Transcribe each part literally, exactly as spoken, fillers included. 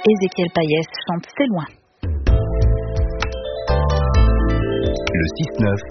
Ézéchiel Payès chante C'est loin. Le six neuf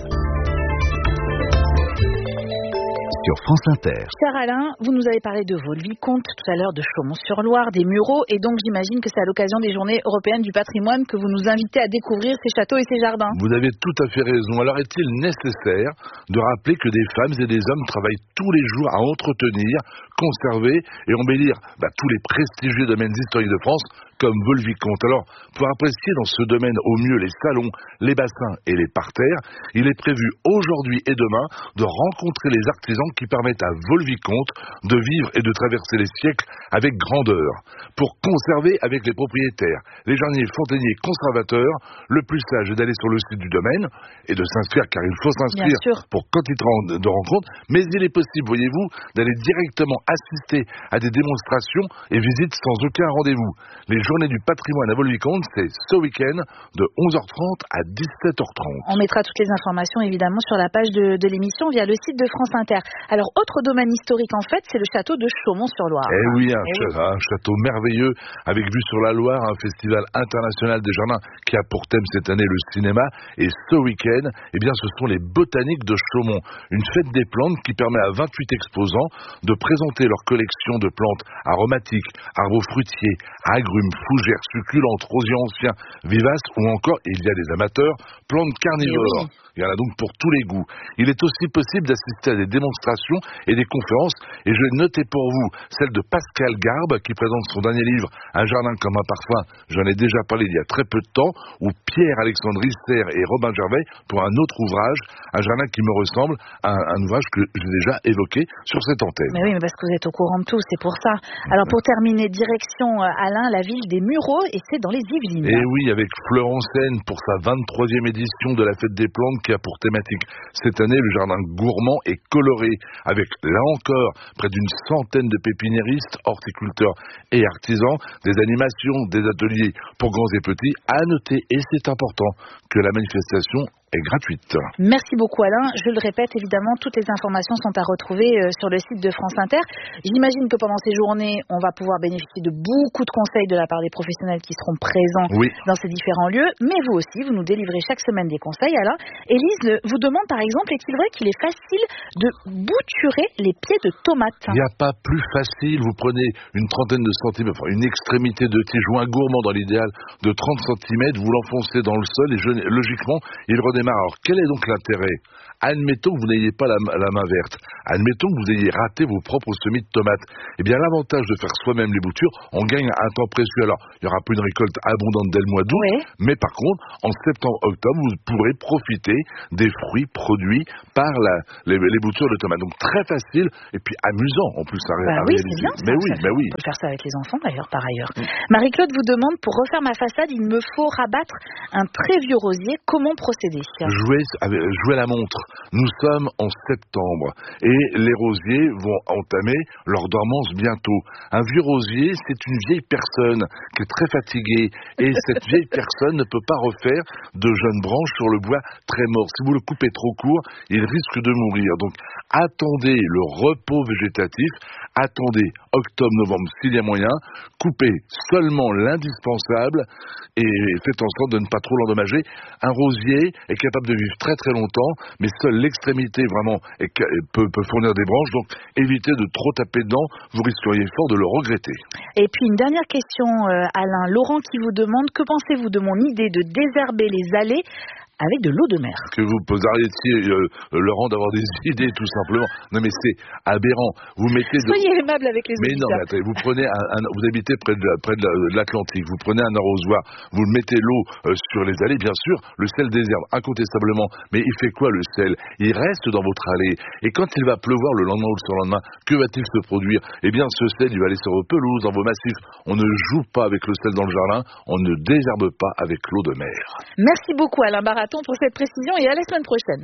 sur France Inter. Cher Alain, vous nous avez parlé de Vaux-le-Vicomte tout à l'heure, de Chaumont-sur-Loire, des Mureaux, et donc j'imagine que c'est à l'occasion des Journées européennes du patrimoine que vous nous invitez à découvrir ces châteaux et ces jardins. Vous avez tout à fait raison. Alors est-il nécessaire de rappeler que des femmes et des hommes travaillent tous les jours à entretenir, conserver et embellir bah, tous les prestigieux domaines historiques de France comme Vaux-le-Vicomte. Alors, pour apprécier dans ce domaine au mieux les salons, les bassins et les parterres, il est prévu aujourd'hui et demain de rencontrer les artisans qui permettent à Vaux-le-Vicomte de vivre et de traverser les siècles avec grandeur. Pour conserver avec les propriétaires, les jardiniers, fontainiers, conservateurs, le plus sage est d'aller sur le site du domaine et de s'inscrire, car il faut s'inscrire pour quantité de rencontres, mais il est possible, voyez-vous, d'aller directement assister à des démonstrations et visites sans aucun rendez-vous. Les Journées du patrimoine à Vaux-le-Vicomte, c'est ce week-end de onze heures trente à dix-sept heures trente. On mettra toutes les informations évidemment sur la page de, de l'émission via le site de France Inter. Alors, autre domaine historique en fait, c'est le château de Chaumont-sur-Loire. Eh oui, un, eh ch- oui. un château merveilleux avec vue sur la Loire, un festival international des jardins qui a pour thème cette année le cinéma. Et ce week-end, eh bien, ce sont les botaniques de Chaumont, une fête des plantes qui permet à vingt-huit exposants de présenter leur collection de plantes aromatiques, arbres fruitiers, agrumes, fougères, succulentes, rosiers anciens, vivaces ou encore, il y a des amateurs, plantes carnivores. Oui. Il y en a donc pour tous les goûts. Il est aussi possible d'assister à des démonstrations et des conférences. Et je vais noter pour vous celle de Pascal Garbe qui présente son dernier livre, Un jardin comme un parfum. J'en ai déjà parlé il y a très peu de temps. Ou Pierre-Alexandre Risser et Robin Gervais pour un autre ouvrage, Un jardin qui me ressemble, un, un ouvrage que j'ai déjà évoqué sur cette antenne. Mais oui, mais parce que vous êtes au courant de tout, c'est pour ça. Alors pour terminer, direction Alain, la ville des Mureaux, et c'est dans les Yvelines. Et oui, avec Florence N pour sa vingt-troisième édition de la Fête des Plantes qui a pour thématique cette année le jardin gourmand et coloré, avec là encore près d'une centaine de pépiniéristes, horticulteurs et artisans, des animations, des ateliers pour grands et petits. À noter, et c'est important, que la manifestation est gratuite. Merci beaucoup Alain. Je le répète, évidemment, toutes les informations sont à retrouver euh, sur le site de France Inter. J'imagine que pendant ces journées, on va pouvoir bénéficier de beaucoup de conseils de la part des professionnels qui seront présents oui. dans ces différents lieux. Mais vous aussi, vous nous délivrez chaque semaine des conseils. Alain, Élise vous demande par exemple, est-il vrai qu'il est facile de bouturer les pieds de tomates? Il n'y a pas plus facile. Vous prenez une trentaine de centimètres, enfin une extrémité de tige ou un gourmand dans l'idéal de trente centimètres, vous l'enfoncez dans le sol et je, logiquement, il redémarre. Alors, quel est donc l'intérêt? Admettons que vous n'ayez pas la, la main verte. Admettons que vous ayez raté vos propres semis de tomates. Eh bien, l'avantage de faire soi-même les boutures, on gagne un temps précieux. Alors, il n'y aura pas une récolte abondante dès le mois d'août, oui. mais par contre, en septembre-octobre, vous pourrez profiter des fruits produits par la, les, les boutures de tomates. Donc, très facile et puis amusant en plus à, bah à oui, réaliser. C'est bien, ça, mais oui, ça, mais oui. On peut faire ça avec les enfants d'ailleurs, par ailleurs. Mmh. Marie-Claude vous demande, pour refaire ma façade, il me faut rabattre un très vieux rosier. Comment procéder? Jouer, jouer la montre. Nous sommes en septembre et les rosiers vont entamer leur dormance bientôt. Un vieux rosier, c'est une vieille personne qui est très fatiguée et cette vieille personne ne peut pas refaire de jeunes branches sur le bois très mort. Si vous le coupez trop court, il risque de mourir. Donc attendez le repos végétatif, attendez octobre-novembre s'il y a moyen, coupez seulement l'indispensable et faites en sorte de ne pas trop l'endommager. Un rosier est capable de vivre très très longtemps, mais seule l'extrémité vraiment est, peut, peut fournir des branches, donc évitez de trop taper dedans, vous risqueriez fort de le regretter. Et puis une dernière question, euh, Alain. Laurent qui vous demande, que pensez-vous de mon idée de désherber les allées avec de l'eau de mer? Que vous arrêtiez, euh, Laurent, d'avoir des idées, tout simplement. Non, mais c'est aberrant. Vous mettez... De... Soyez aimable avec les mais auditeurs. non, mais attendez, vous prenez un, un, vous habitez près de, près de l'Atlantique, vous prenez un arrosoir, vous mettez l'eau euh, sur les allées, bien sûr, le sel désherbe, incontestablement. Mais il fait quoi, le sel? Il reste dans votre allée. Et quand il va pleuvoir le lendemain ou le surlendemain, que va-t-il se produire? Eh bien, ce sel, il va aller sur vos pelouses, dans vos massifs. On ne joue pas avec le sel dans le jardin, on ne désherbe pas avec l'eau de mer. Merci beaucoup, Alain Baraton, pour cette précision. Et à la semaine prochaine.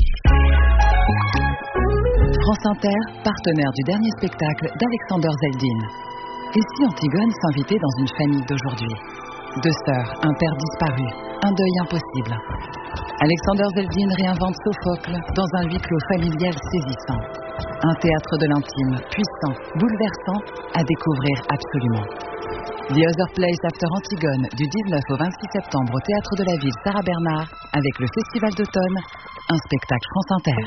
France Inter, partenaire du dernier spectacle d'Alexander Zeldin. Et si Antigone s'invitait dans une famille d'aujourd'hui? Deux sœurs, un père disparu, un deuil impossible. Alexander Zeldin réinvente Sophocle dans un huis clos familial saisissant. Un théâtre de l'intime, puissant, bouleversant, à découvrir absolument. The Other Place After Antigone du dix-neuf au vingt-six septembre au Théâtre de la Ville Sarah Bernard avec le Festival d'automne, un spectacle France Inter.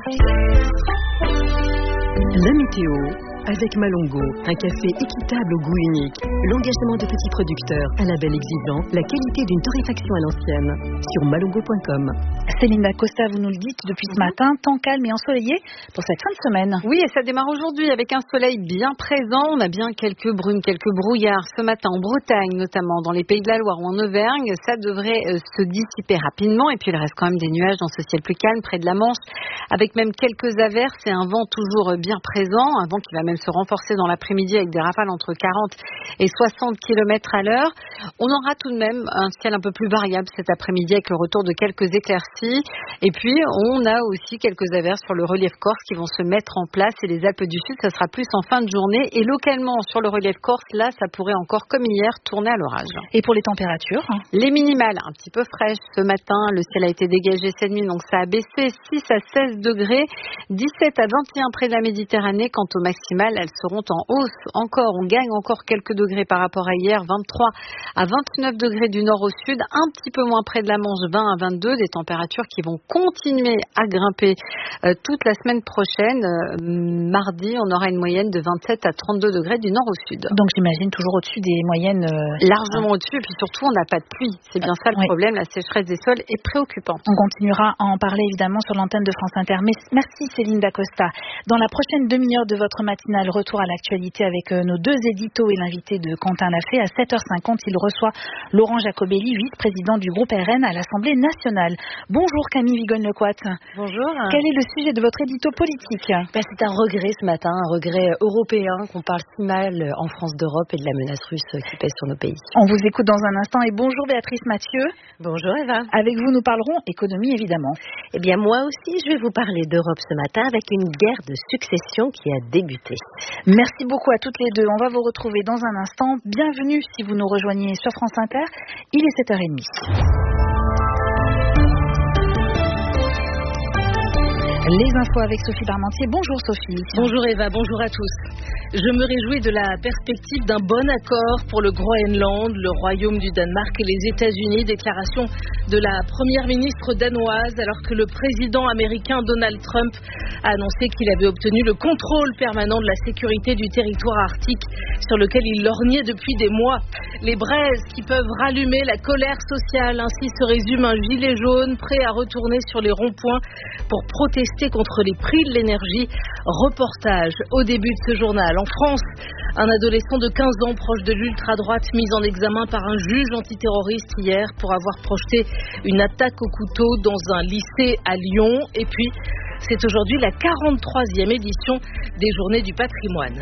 La météo avec Malongo, un café équitable au goût unique, l'engagement de petits producteurs, un label exigeant, la qualité d'une torréfaction à l'ancienne. Sur malongo point com. Céline Dacosta, vous nous le dites depuis ce matin, temps calme et ensoleillé pour cette fin de semaine. Oui, et ça démarre aujourd'hui avec un soleil bien présent. On a bien quelques brumes, quelques brouillards ce matin en Bretagne, notamment dans les Pays de la Loire ou en Auvergne. Ça devrait euh, se dissiper rapidement. Et puis il reste quand même des nuages dans ce ciel plus calme près de la Manche, avec même quelques averses et un vent toujours bien présent, un vent qui va même se renforcer dans l'après-midi avec des rafales entre quarante et soixante kilomètres à l'heure. On aura tout de même un ciel un peu plus variable cet après-midi avec le retour de quelques éclaircies. Et puis, on a aussi quelques averses sur le relief corse qui vont se mettre en place. Et les Alpes du Sud, ça sera plus en fin de journée. Et localement, sur le relief corse, là, ça pourrait encore, comme hier, tourner à l'orage. Et pour les températures? Les minimales, un petit peu fraîches ce matin. Le ciel a été dégagé cette nuit, donc ça a baissé six à seize degrés. dix-sept à vingt et un près de la Méditerranée. Quant aux maximales, elles seront en hausse encore. On gagne encore quelques degrés par rapport à hier. vingt-trois à vingt-neuf degrés du nord au sud. Un petit peu moins près de la Manche, vingt à vingt-deux. Des températures qui vont continuer à grimper euh, toute la semaine prochaine. Euh, mardi, on aura une moyenne de vingt-sept à trente-deux degrés du nord au sud. Donc j'imagine toujours au-dessus des moyennes. Euh... Largement au-dessus. Et puis surtout, on n'a pas de pluie. C'est bien ça le oui. problème. La sécheresse des sols est préoccupante. On continuera à en parler évidemment sur l'antenne de France Inter. Mais merci Céline Dacosta. Dans la prochaine demi-heure de votre matinale, retour à l'actualité avec nos deux éditos et l'invité de Quentin Lafay. À sept heures cinquante, il reçoit Laurent Jacobelli, vice-président du groupe R N à l'Assemblée nationale. Bonjour Camille Vigogne-Lecoat. Bonjour. Quel est le sujet de votre édito politique? Ben, c'est un regret ce matin, un regret européen qu'on parle si mal en France d'Europe et de la menace russe qui pèse sur nos pays. On vous écoute dans un instant et bonjour Béatrice Mathieu. Bonjour Eva. Avec vous, nous parlerons économie évidemment. Eh bien moi aussi, je vais vous parler d'Europe ce matin avec une guerre de succession qui a débuté. Merci beaucoup à toutes les deux. On va vous retrouver dans un instant. Bienvenue si vous nous rejoignez sur France Inter. Il est sept heures trente. Les infos avec Sophie Parmentier. Bonjour Sophie. Bonjour Eva, bonjour à tous. Je me réjouis de la perspective d'un bon accord pour le Groenland, le Royaume du Danemark et les États-Unis. Déclaration de la première ministre danoise alors que le président américain Donald Trump a annoncé qu'il avait obtenu le contrôle permanent de la sécurité du territoire arctique sur lequel il lorgnait depuis des mois. Les braises qui peuvent rallumer la colère sociale, ainsi se résume un gilet jaune prêt à retourner sur les ronds-points pour protester contre les prix de l'énergie. Reportage au début de ce journal. En France, un adolescent de quinze ans proche de l'ultra-droite mis en examen par un juge antiterroriste hier pour avoir projeté une attaque au couteau dans un lycée à Lyon. Et puis, c'est aujourd'hui la quarante-troisième édition des Journées du patrimoine.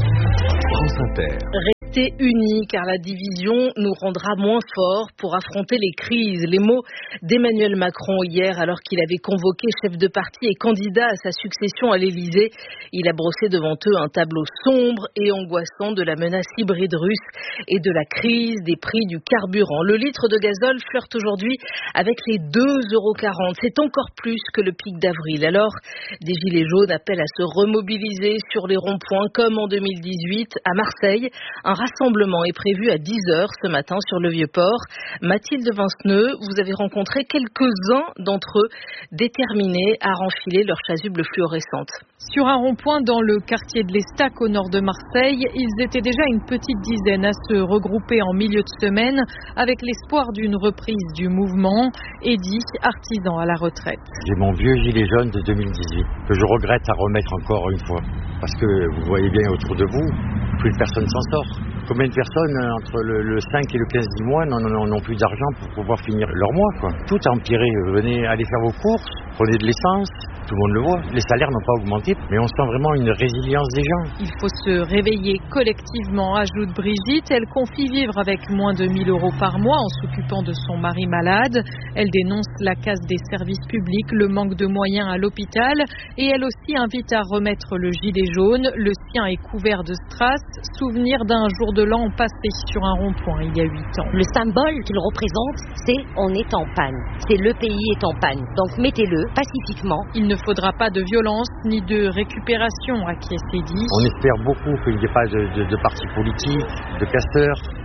France Inter. Rester unis car la division nous rendra moins forts pour affronter les crises. Les mots d'Emmanuel Macron hier alors qu'il avait convoqué chef de parti et candidat à sa succession à l'Élysée. Il a brossé devant eux un tableau sombre et angoissant de la menace hybride russe et de la crise des prix du carburant. Le litre de gazole flirte aujourd'hui avec les deux euros quarante. C'est encore plus que le pic d'avril. Alors, des gilets jaunes appellent à se remobiliser sur les ronds-points comme en deux mille dix-huit à Marseille. Un rassemblement est prévu à dix heures ce matin sur le Vieux-Port. Mathilde Vinceneux, vous avez rencontré quelques-uns d'entre eux déterminés à renfiler leurs chasubles fluorescentes. Sur un rond-point dans le quartier de l'Estac au nord de Marseille, ils étaient déjà une petite dizaine à se regrouper en milieu de semaine avec l'espoir d'une reprise du mouvement. Eddy, artisan à la retraite. J'ai mon vieux gilet jaune de deux mille dix-huit que je regrette à remettre encore une fois. Parce que vous voyez bien autour de vous, plus personne s'en sort. Combien de personnes entre le, le cinq et le quinze du mois n'ont plus d'argent pour pouvoir finir leur mois, quoi. Tout a empiré. Venez aller faire vos courses, prenez de l'essence, tout le monde le voit. Les salaires n'ont pas augmenté, mais on sent vraiment une résilience des gens. Il faut se réveiller collectivement, ajoute Brigitte. Elle confie vivre avec moins de mille euros par mois en s'occupant de son mari malade. Elle dénonce la casse des services publics, le manque de moyens à l'hôpital et elle aussi invite à remettre le gilet jaune. Le sien est couvert de strass, souvenir d'un jour de l'an passé sur un rond-point il y a huit ans. Le symbole qu'il représente, c'est on est en panne. C'est le pays est en panne. Donc mettez-le pacifiquement. Il ne faudra pas de violence ni de récupération, acquiesce Eddy. On espère beaucoup qu'il n'y ait pas de, de, de partis politiques, de casseurs.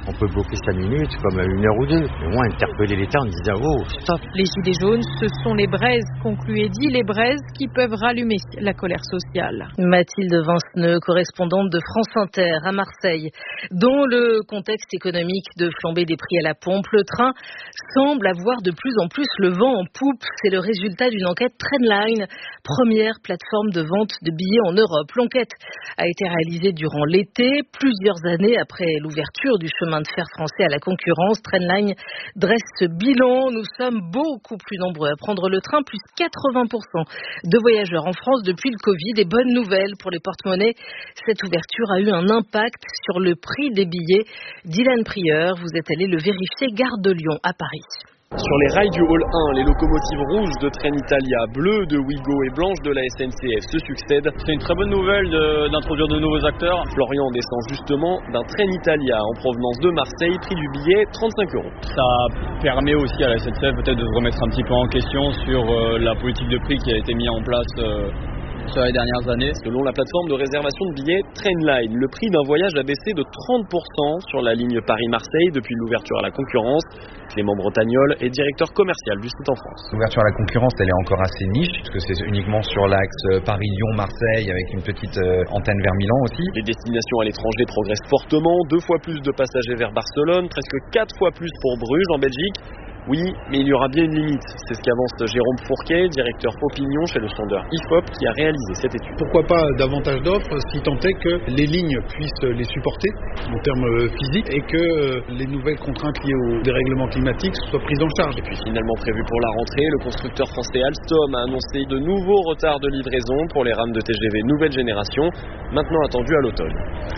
On peut bloquer cinq minutes, comme une heure ou deux. Mais au moins interpeller l'État en disant « Oh, stop !» Les gilets jaunes, ce sont les braises, conclut Eddy, les braises qui peuvent rallumer la colère sociale. Mathilde Vinceneux, correspondante de France Inter à Marseille. Dans le contexte économique de flambée des prix à la pompe, le train semble avoir de plus en plus le vent en poupe. C'est le résultat d'une enquête Trendline, première plateforme de vente de billets en Europe. L'enquête a été réalisée durant l'été, plusieurs années après l'ouverture du chemin de fer français à la concurrence. Trendline dresse ce bilan. Nous sommes beaucoup plus nombreux à prendre le train, plus quatre-vingts pour cent de voyageurs en France depuis le Covid. Et bonne nouvelle pour les porte-monnaies, cette ouverture a eu un impact sur le prix des billets. Dylan Prieur, vous êtes allé le vérifier, gare de Lyon à Paris. Sur les rails du hall un, les locomotives rouges de Trenitalia, bleues de Ouigo et blanches de la S N C F se succèdent. C'est une très bonne nouvelle de, d'introduire de nouveaux acteurs. Florian descend justement d'un Trenitalia en provenance de Marseille, prix du billet trente-cinq euros. Ça permet aussi à la S N C F peut-être de se remettre un petit peu en question sur euh, la politique de prix qui a été mise en place euh, sur les dernières années. Selon la plateforme de réservation de billets Trainline, le prix d'un voyage a baissé de trente pour cent sur la ligne Paris-Marseille depuis l'ouverture à la concurrence. Clément Bretagnol est directeur commercial du site en France. L'ouverture à la concurrence, elle est encore assez niche, parce que c'est uniquement sur l'axe Paris-Lyon-Marseille, avec une petite euh, antenne vers Milan aussi. Les destinations à l'étranger progressent fortement, deux fois plus de passagers vers Barcelone, presque quatre fois plus pour Bruges en Belgique. Oui, mais il y aura bien une limite. C'est ce qu'avance Jérôme Fourquet, directeur opinion chez le sondeur I F O P, qui a réalisé cette étude. Pourquoi pas davantage d'offres si tant est que les lignes puissent les supporter en termes physiques et que les nouvelles contraintes liées au dérèglement climatique soient prises en charge. Et puis finalement prévu pour la rentrée, le constructeur français Alstom a annoncé de nouveaux retards de livraison pour les rames de T G V nouvelle génération, maintenant attendus à l'automne.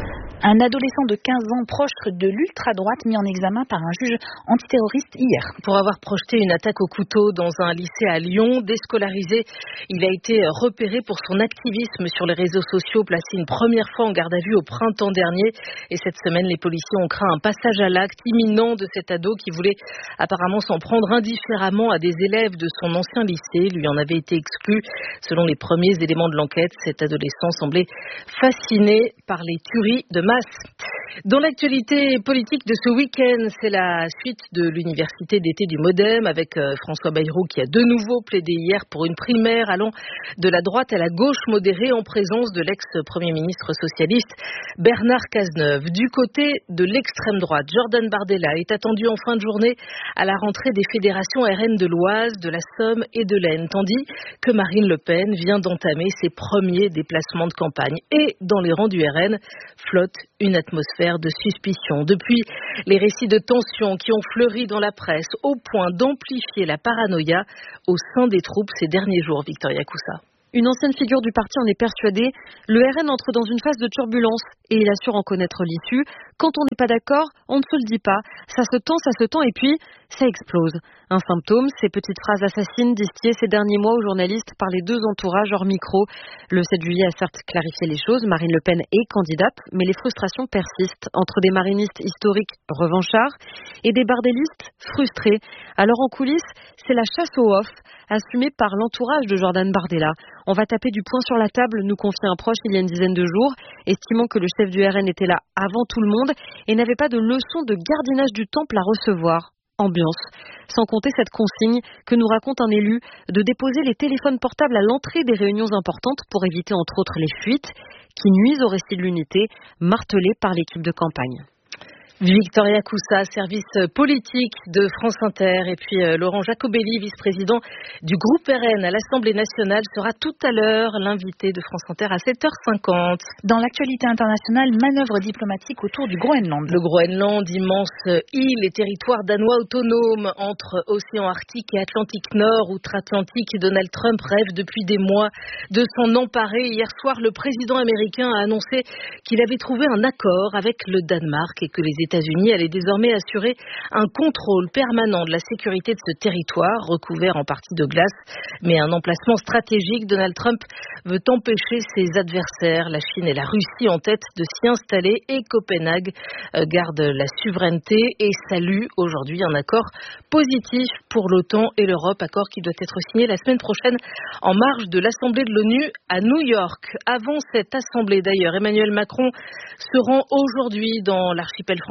Un adolescent de quinze ans proche de l'ultra-droite mis en examen par un juge antiterroriste hier. Pour avoir projeté une attaque au couteau dans un lycée à Lyon, déscolarisé, il a été repéré pour son activisme sur les réseaux sociaux, placé une première fois en garde à vue au printemps dernier. Et cette semaine, les policiers ont craint un passage à l'acte imminent de cet ado qui voulait apparemment s'en prendre indifféremment à des élèves de son ancien lycée. Lui en avait été exclu. Selon les premiers éléments de l'enquête, cet adolescent semblait fasciné par les tueries de masse. Dans l'actualité politique de ce week-end, c'est la suite de l'université d'été du Modem avec François Bayrou qui a de nouveau plaidé hier pour une primaire allant de la droite à la gauche modérée en présence de l'ex-premier ministre socialiste Bernard Cazeneuve. Du côté de l'extrême droite, Jordan Bardella est attendu en fin de journée à la rentrée des fédérations R N de l'Oise, de la Somme et de l'Aisne, tandis que Marine Le Pen vient d'entamer ses premiers déplacements de campagne. Et dans les rangs du R N, flotte une atmosphère de suspicion. Depuis les récits de tensions qui ont fleuri dans la presse au point d'amplifier la paranoïa au sein des troupes ces derniers jours, Victoria Coussa. Une ancienne figure du parti en est persuadée. Le R N entre dans une phase de turbulence et il assure en connaître l'issue. Quand on n'est pas d'accord, on ne se le dit pas. Ça se tend, ça se tend et puis ça explose. Un symptôme, ces petites phrases assassines distillées ces derniers mois aux journalistes par les deux entourages hors micro. Le sept juillet a certes clarifié les choses. Marine Le Pen est candidate, mais les frustrations persistent entre des marinistes historiques revanchards et des bardélistes frustrés. Alors en coulisses, c'est la chasse au off assumée par l'entourage de Jordan Bardella. On va taper du poing sur la table, nous confie un proche il y a une dizaine de jours, estimant que le chef du R N était là avant tout le monde et n'avait pas de leçon de gardinage du temple à recevoir. Ambiance. Sans compter cette consigne que nous raconte un élu de déposer les téléphones portables à l'entrée des réunions importantes pour éviter entre autres les fuites qui nuisent au récit de l'unité, martelé par l'équipe de campagne. Victoria Coussa, service politique de France Inter, et puis euh, Laurent Jacobelli, vice-président du groupe R N à l'Assemblée nationale, sera tout à l'heure l'invité de France Inter à sept heures cinquante. Dans l'actualité internationale, manœuvre diplomatique autour du Groenland. Le Groenland, immense île et territoire danois autonome entre océan Arctique et Atlantique Nord, outre-Atlantique. Donald Trump rêve depuis des mois de s'en emparer. Hier soir, le président américain a annoncé qu'il avait trouvé un accord avec le Danemark et que les États-Unis allaient désormais assurer un contrôle permanent de la sécurité de ce territoire, recouvert en partie de glace, mais un emplacement stratégique. Donald Trump veut empêcher ses adversaires, la Chine et la Russie en tête, de s'y installer, et Copenhague garde la souveraineté et salue aujourd'hui un accord positif pour l'OTAN et l'Europe, accord qui doit être signé la semaine prochaine en marge de l'Assemblée de l'ONU à New York. Avant cette assemblée d'ailleurs, Emmanuel Macron se rend aujourd'hui dans l'archipel français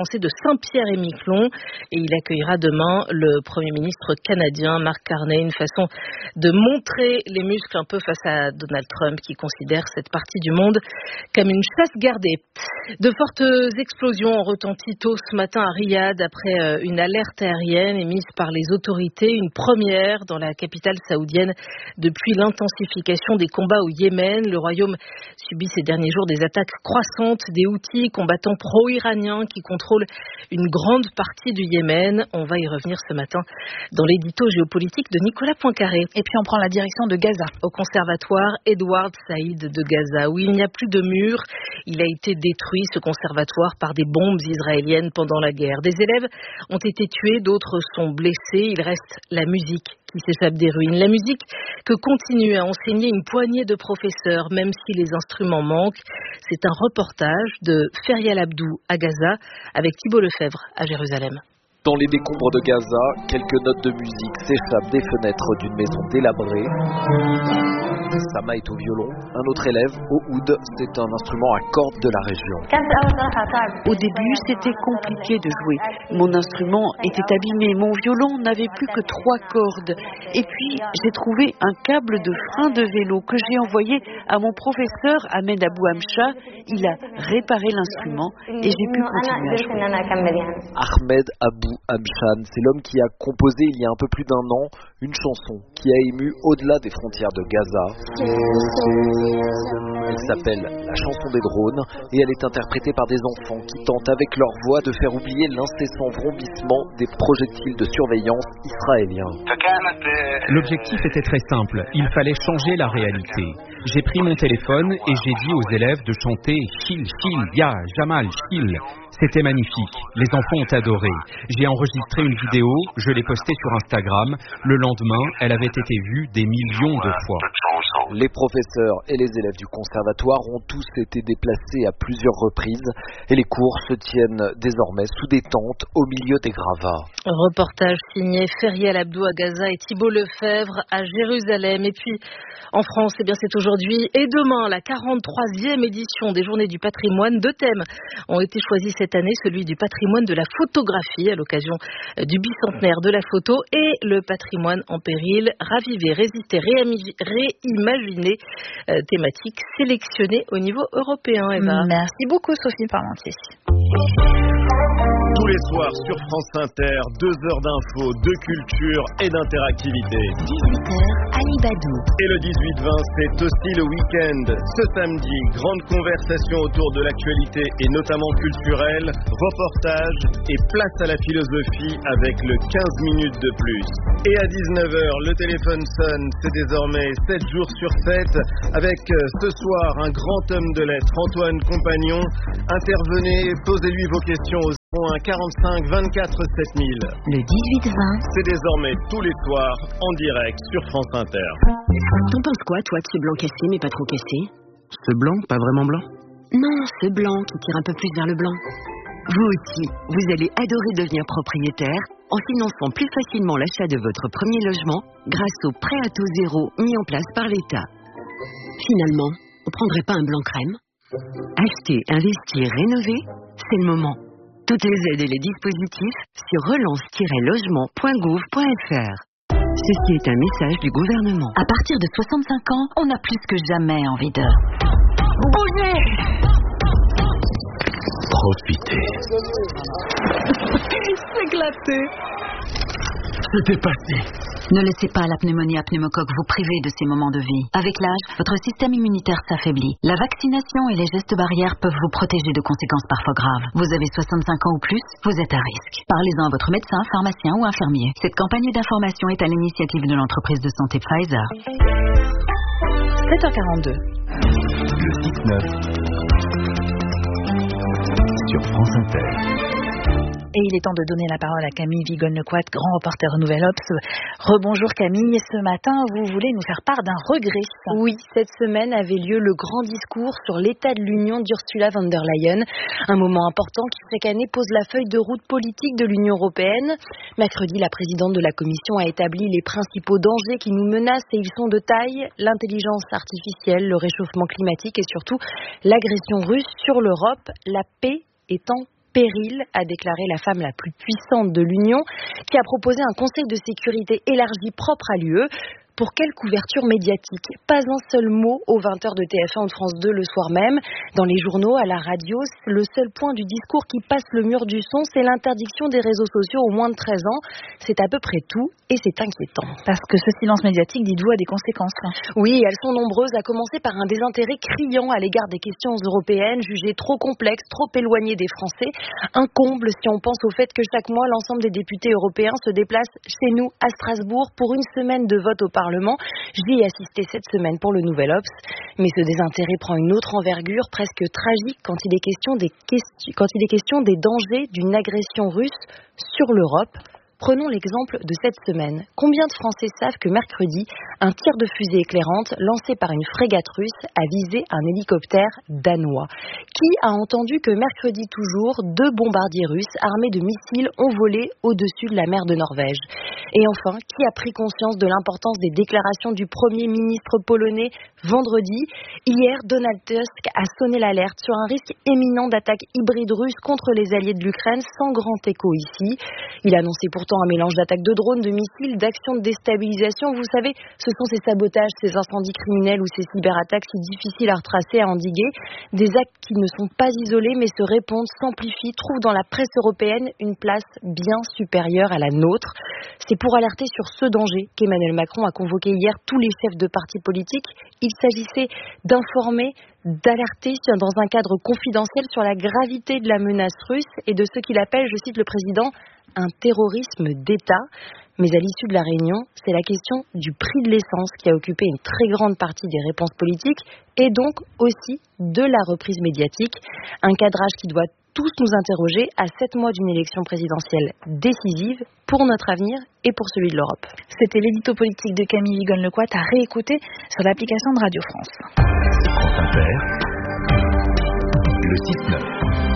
français de Saint-Pierre-et-Miquelon. Et il accueillera demain le Premier ministre canadien Mark Carney. Une façon de montrer les muscles un peu face à Donald Trump, qui considère cette partie du monde comme une chasse gardée. De fortes explosions ont retenti tôt ce matin à Riyad après une alerte aérienne émise par les autorités. Une première dans la capitale saoudienne depuis l'intensification des combats au Yémen. Le royaume subit ces derniers jours des attaques croissantes des Houthis, combattants pro-iraniens qui contrôlent une grande partie du Yémen. On va y revenir ce matin dans l'édito géopolitique de Nicolas Poincaré. Et puis on prend la direction de Gaza. Au conservatoire Edward Said de Gaza, où il n'y a plus de mur. Il a été détruit, ce conservatoire, par des bombes israéliennes pendant la guerre. Des élèves ont été tués, d'autres sont blessés. Il reste la musique qui s'échappe des ruines. La musique que continue à enseigner une poignée de professeurs, même si les instruments manquent. C'est un reportage de Ferial Abdou à Gaza avec Thibault Lefebvre à Jérusalem. Dans les décombres de Gaza, quelques notes de musique s'échappent des fenêtres d'une maison délabrée. Sama est au violon, un autre élève au oud, c'est un instrument à cordes de la région. Au début, c'était compliqué de jouer. Mon instrument était abîmé, mon violon n'avait plus que trois cordes. Et puis, j'ai trouvé un câble de frein de vélo que j'ai envoyé à mon professeur Ahmed Abou Amcha. Il a réparé l'instrument et j'ai pu continuer à jouer. Ahmed Abou Amchan, c'est l'homme qui a composé il y a un peu plus d'un an une chanson qui a ému au-delà des frontières de Gaza. Elle s'appelle La chanson des drones et elle est interprétée par des enfants qui tentent avec leur voix de faire oublier l'incessant vrombissement des projectiles de surveillance israéliens. L'objectif était très simple, il fallait changer la réalité. J'ai pris mon téléphone et j'ai dit aux élèves de chanter Shil, Shil, Ya, Jamal, Shil. C'était magnifique, les enfants ont adoré. J'ai enregistré une vidéo, je l'ai postée sur Instagram. Le lendemain, elle avait été vue des millions de fois. Les professeurs et les élèves du conservatoire ont tous été déplacés à plusieurs reprises et les cours se tiennent désormais sous des tentes au milieu des gravats. Reportage signé Ferial Abdou à Gaza et Thibault Lefebvre à Jérusalem. Et puis en France, eh bien c'est aujourd'hui et demain la quarante-troisième édition des Journées du patrimoine. Deux thèmes ont été choisis cette année, celui du patrimoine de la photographie à l'occasion du bicentenaire de la photo et le patrimoine en péril, raviver, résister, réimaginer, euh, thématique sélectionnée au niveau européen. Eva. Merci beaucoup Sophie Parmentier. Tous les soirs sur France Inter, deux heures d'infos, de culture et d'interactivité. dix-huit heures, Ali Badou. Et le dix-huit vingt, c'est aussi le week-end. Ce samedi, grande conversation autour de l'actualité et notamment culturelle, reportage et place à la philosophie avec le quinze minutes de plus. Et à dix-neuf heures, le téléphone sonne, c'est désormais sept jours sur sept, avec ce soir un grand homme de lettres, Antoine Compagnon. Intervenez, posez-lui vos questions aux un quarante-cinq vingt-quatre sept mille. Le dix-huit vingt. C'est désormais tous les soirs en direct sur France Inter. T'en penses quoi, toi, de ce blanc cassé mais pas trop cassé? Ce blanc, pas vraiment blanc? Non, ce blanc qui tire un peu plus vers le blanc. Vous aussi, vous allez adorer devenir propriétaire en finançant plus facilement l'achat de votre premier logement grâce au prêt à taux zéro mis en place par l'État. Finalement, on prendrait pas un blanc crème? Acheter, investir, rénover, c'est le moment. Toutes les aides et les dispositifs sur relance tiret logement point gouv point f r. Ceci est un message du gouvernement. À partir de soixante-cinq ans, on a plus que jamais envie de bouger. Profitez. C'est éclaté. C'était passé. Ne laissez pas la pneumonie à pneumocoque vous priver de ces moments de vie. Avec l'âge, votre système immunitaire s'affaiblit. La vaccination et les gestes barrières peuvent vous protéger de conséquences parfois graves. Vous avez soixante-cinq ans ou plus, vous êtes à risque. Parlez-en à votre médecin, pharmacien ou infirmier. Cette campagne d'information est à l'initiative de l'entreprise de santé Pfizer. sept heures quarante-deux. Le six neuf sur France Inter. Et il est temps de donner la parole à Camille Vigonne-Lecoit, grand reporter au Nouvel Obs. Rebonjour Camille, ce matin vous voulez nous faire part d'un regret. Oui, cette semaine avait lieu le grand discours sur l'état de l'Union d'Ursula von der Leyen. Un moment important qui chaque année pose la feuille de route politique de l'Union européenne. Mercredi, la présidente de la Commission a établi les principaux dangers qui nous menacent et ils sont de taille. L'intelligence artificielle, le réchauffement climatique et surtout l'agression russe sur l'Europe. La paix est en péril, a déclaré la femme la plus puissante de l'Union, qui a proposé un conseil de sécurité élargi propre à l'U E. Pour quelle couverture médiatique? Pas un seul mot aux vingt heures de T F un ou de France deux le soir même. Dans les journaux, à la radio, le seul point du discours qui passe le mur du son, c'est l'interdiction des réseaux sociaux aux moins de treize ans. C'est à peu près tout et c'est inquiétant. Parce que ce silence médiatique, dites-vous, a des conséquences. Oui, elles sont nombreuses, à commencer par un désintérêt criant à l'égard des questions européennes, jugées trop complexes, trop éloignées des Français. Un comble si on pense au fait que chaque mois, l'ensemble des députés européens se déplacent chez nous, à Strasbourg, pour une semaine de vote au Parlement. J'y ai assisté cette semaine pour le Nouvel Obs, mais ce désintérêt prend une autre envergure presque tragique quand il est question des, questions, quand il est question des dangers d'une agression russe sur l'Europe. Prenons l'exemple de cette semaine. Combien de Français savent que mercredi, un tir de fusée éclairante lancé par une frégate russe a visé un hélicoptère danois? Qui a entendu que mercredi toujours, deux bombardiers russes armés de missiles ont volé au-dessus de la mer de Norvège? Et enfin, qui a pris conscience de l'importance des déclarations du Premier ministre polonais vendredi? Hier, Donald Tusk a sonné l'alerte sur un risque éminent d'attaque hybride russe contre les alliés de l'Ukraine, sans grand écho ici. Il a annoncé pourtant un mélange d'attaques de drones, de missiles, d'actions de déstabilisation. Vous savez, ce sont ces sabotages, ces incendies criminels ou ces cyberattaques si difficiles à retracer, à endiguer. Des actes qui ne sont pas isolés mais se répondent, s'amplifient, trouvent dans la presse européenne une place bien supérieure à la nôtre. C'est pour alerter sur ce danger qu'Emmanuel Macron a convoqué hier tous les chefs de partis politiques. Il s'agissait d'informer, d'alerter dans un cadre confidentiel sur la gravité de la menace russe et de ce qu'il appelle, je cite le président, un terrorisme d'État. Mais à l'issue de la réunion, c'est la question du prix de l'essence qui a occupé une très grande partie des réponses politiques et donc aussi de la reprise médiatique. Un cadrage qui doit tous nous interroger à sept mois d'une élection présidentielle décisive pour notre avenir et pour celui de l'Europe. C'était l'édito politique de Camille Vigonne-Lecoit à réécouter sur l'application de Radio France. France Inter, le six neuf.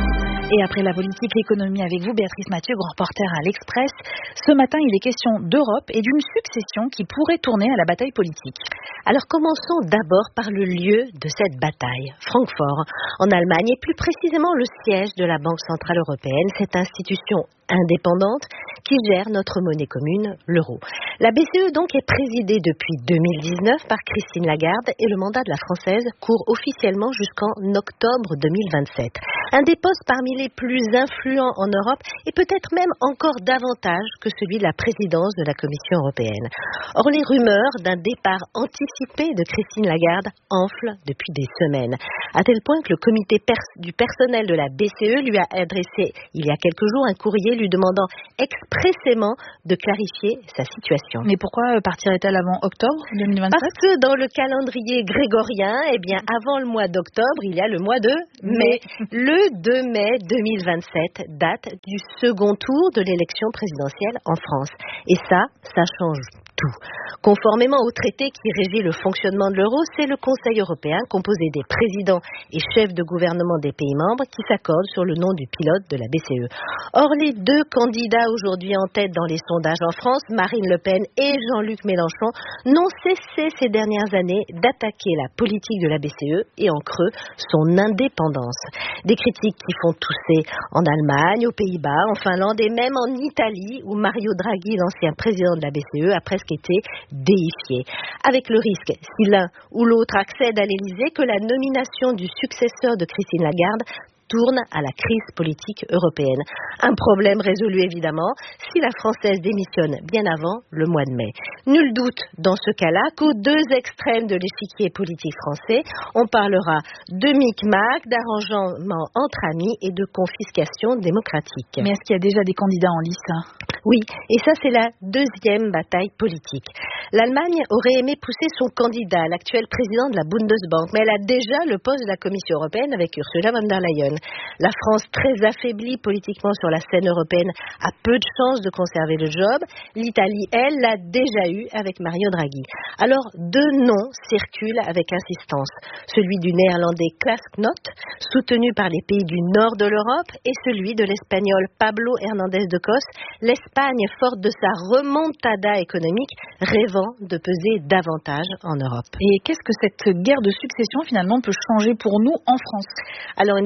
Et après la politique, l'économie avec vous, Béatrice Mathieu, grand reporter à l'Express. Ce matin, il est question d'Europe et d'une succession qui pourrait tourner à la bataille politique. Alors commençons d'abord par le lieu de cette bataille, Francfort, en Allemagne, et plus précisément le siège de la Banque Centrale Européenne, cette institution indépendante qui gère notre monnaie commune, l'euro. La B C E donc est présidée depuis deux mille dix-neuf par Christine Lagarde et le mandat de la Française court officiellement jusqu'en octobre deux mille vingt-sept. Un des postes parmi les plus influents en Europe et peut-être même encore davantage que celui de la présidence de la Commission européenne. Or, les rumeurs d'un départ anticipé de Christine Lagarde enflent depuis des semaines, à tel point que le comité pers- du personnel de la B C E lui a adressé il y a quelques jours un courrier lui demandant expressément de clarifier sa situation. Mais pourquoi partirait-elle avant octobre deux mille vingt-sept? Parce que dans le calendrier grégorien, eh bien, avant le mois d'octobre, il y a le mois de mai. Le deux mai deux mille vingt-sept, date du second tour de l'élection présidentielle en France. Et ça, ça change tout. Conformément au traité qui régit le fonctionnement de l'euro, c'est le Conseil européen composé des présidents et chefs de gouvernement des pays membres qui s'accordent sur le nom du pilote de la B C E. Or, les deux candidats aujourd'hui en tête dans les sondages en France, Marine Le Pen et Jean-Luc Mélenchon, n'ont cessé ces dernières années d'attaquer la politique de la B C E et en creux son indépendance. Des critiques qui font tousser en Allemagne, aux Pays-Bas, en Finlande et même en Italie, où Mario Draghi, l'ancien président de la B C E, a presque été déifié. Avec le risque, si l'un ou l'autre accède à l'Élysée, que la nomination du successeur de Christine Lagarde tourne à la crise politique européenne. Un problème résolu évidemment si la Française démissionne bien avant le mois de mai. Nul doute dans ce cas-là qu'aux deux extrêmes de l'échiquier politique français, on parlera de micmac, d'arrangement entre amis et de confiscation démocratique. Mais est-ce qu'il y a déjà des candidats en lice? Oui, et ça c'est la deuxième bataille politique. L'Allemagne aurait aimé pousser son candidat, l'actuel président de la Bundesbank, mais elle a déjà le poste de la Commission européenne avec Ursula von der Leyen. La France, très affaiblie politiquement sur la scène européenne, a peu de chances de conserver le job. L'Italie, elle, l'a déjà eu avec Mario Draghi. Alors, deux noms circulent avec insistance. Celui du néerlandais Klaas Knot, soutenu par les pays du nord de l'Europe, et celui de l'espagnol Pablo Hernández de Cos, l'Espagne forte de sa remontada économique, rêvant de peser davantage en Europe. Et qu'est-ce que cette guerre de succession finalement peut changer pour nous en France? Alors, il ne vous a pas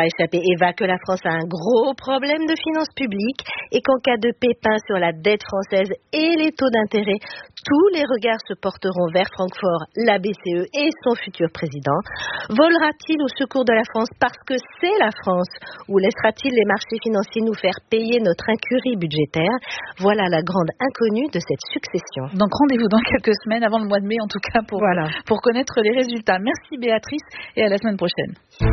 échappé Eva que la France a un gros problème de finances publiques et qu'en cas de pépin sur la dette française et les taux d'intérêt, tous les regards se porteront vers Francfort, la B C E et son futur président. Volera-t-il au secours de la France parce que c'est la France, ou laissera-t-il les marchés financiers nous faire payer notre incurie budgétaire? Voilà la grande inconnue de cette succession. Donc rendez-vous dans quelques semaines, avant le mois de mai en tout cas, pour, voilà. pour connaître les résultats. Merci Béatrice et à la semaine prochaine.